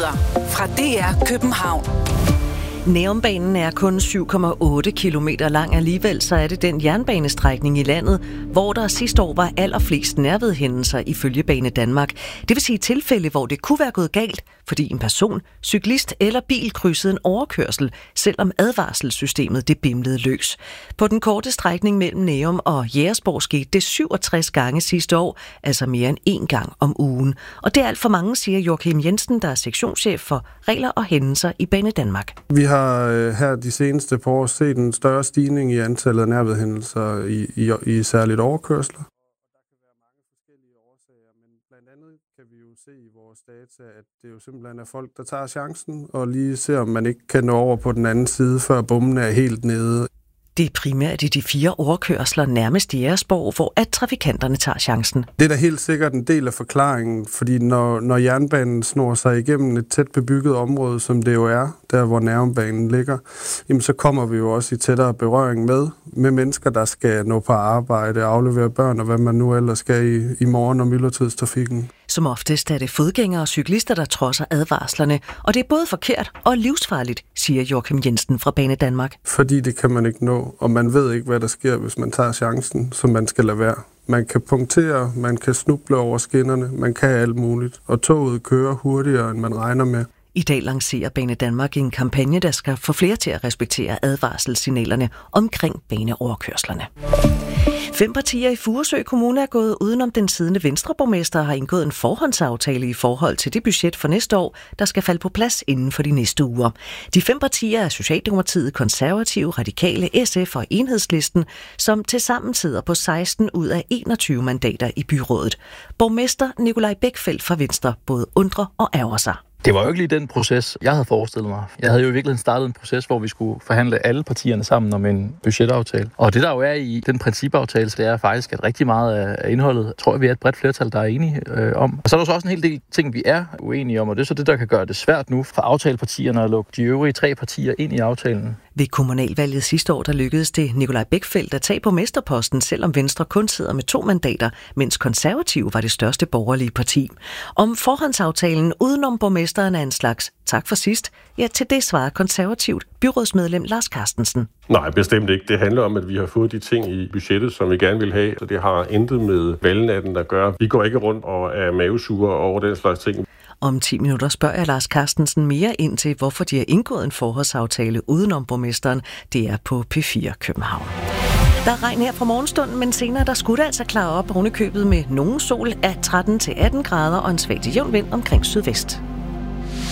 Nyheder fra DR København. Nærumbanen er kun 7,8 kilometer lang. Alligevel så er det den jernbanestrækning i landet, hvor der sidste år var allerflest nærvedhændelser ifølge Banedanmark. Det vil sige tilfælde, hvor det kunne være gået galt, fordi en person, cyklist eller bil krydsede en overkørsel, selvom advarselssystemet det bimlede løs. På den korte strækning mellem Nærum og Jægersborg skete det 67 gange sidste år, altså mere end 1 gang om ugen. Og det er alt for mange, siger Joachim Jensen, der er sektionschef for regler og hændelser i Banedanmark. Vi har her de seneste par år set en større stigning i antallet af nærvedhændelser i særligt overkørsler. Der kan være mange forskellige årsager, men blandt andet kan vi jo se i vores data, at det jo simpelthen er folk, der tager chancen og lige ser, om man ikke kan nå over på den anden side, før bommen er helt nede. Det er primært i de 4 overkørsler nærmest Jægersborg, hvor at trafikanterne tager chancen. Det er da helt sikkert en del af forklaringen, fordi når jernbanen snor sig igennem et tæt bebygget område, som det jo er, der hvor Nærumbanen ligger, jamen så kommer vi jo også i tættere berøring med mennesker, der skal nå på arbejde, aflevere børn og hvad man nu ellers skal i morgen- og myldretidstrafikken. Som oftest er det fodgængere og cyklister, der trodser advarslerne, og det er både forkert og livsfarligt, siger Joachim Jensen fra Banedanmark. Fordi det kan man ikke nå, og man ved ikke, hvad der sker, hvis man tager chancen, så man skal lade være. Man kan punktere, man kan snuble over skinnerne, man kan alt muligt, og toget kører hurtigere, end man regner med. I dag lancerer Banedanmark en kampagne, der skal få flere til at respektere advarselssignalerne omkring baneoverkørslerne. 5 partier i Furesø Kommune er gået udenom den siddende Venstreborgmester og har indgået en forhåndsaftale i forhold til det budget for næste år, der skal falde på plads inden for de næste uger. De 5 partier er Socialdemokratiet, Konservative, Radikale, SF og Enhedslisten, som tilsammen sidder på 16 ud af 21 mandater i byrådet. Borgmester Nikolaj Bækfeldt fra Venstre både undrer og ærger sig. Det var jo ikke lige den proces, jeg havde forestillet mig. Jeg havde jo i virkeligheden startet en proces, hvor vi skulle forhandle alle partierne sammen om en budgetaftale. Og det, der jo er i den principaftale, det er faktisk, at rigtig meget af indholdet, tror jeg, vi er et bredt flertal, der er enige om. Og så er der så også en hel del ting, vi er uenige om, og det er så det, der kan gøre det svært nu for aftalepartierne at lukke de øvrige 3 partier ind i aftalen. Ved kommunalvalget sidste år, der lykkedes det Nikolaj Bækfeldt at tage på mesterposten, selvom Venstre kun sidder med 2 mandater, mens Konservative var det største borgerlige parti. Om forhåndsaftalen udenom borgmesteren er en slags tak for sidst, ja, til det svarer konservativt byrådsmedlem Lars Carstensen. Nej, bestemt ikke. Det handler om, at vi har fået de ting i budgettet, som vi gerne vil have, så det har intet med valgnatten at gøre. Vi går ikke rundt og er mavesure over den slags ting. Om 10 minutter spørger jeg Lars Carstensen mere ind til, hvorfor de har indgået en forhåndsaftale udenom borgmesteren. Det er på P4 København. Der er regn her fra morgenstunden, men senere der skulle det altså klare op oven i købet med nogen sol af 13 til 18 grader og en svag til jævn vind omkring sydvest.